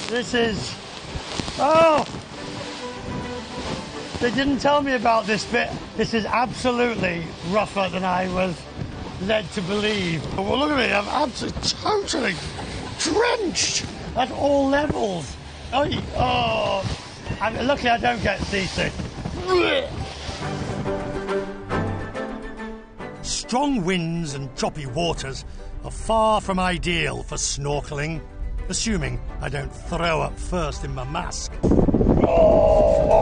This is... Oh! They didn't tell me about this bit. This is absolutely rougher than I was led to believe. Well, look at me, I'm absolutely totally drenched at all levels. Oh, I'm lucky I don't get seasick. Strong winds and choppy waters are far from ideal for snorkeling, assuming I don't throw up first in my mask.